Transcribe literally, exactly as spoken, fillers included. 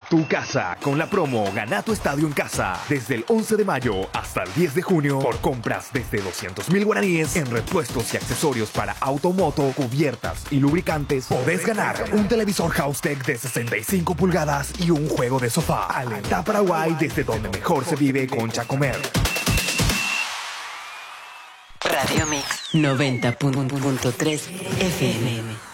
tu casa con la promo Gana tu estadio en casa. Desde el once de mayo hasta el diez de junio, por compras desde doscientos mil guaraníes en repuestos y accesorios para automoto, cubiertas y lubricantes, podés ganar un televisor House-Tech de sesenta y cinco pulgadas y un juego de sofá. Alentá Paraguay, desde donde mejor se vive con Chacomer. Radio Mix noventa punto tres F M.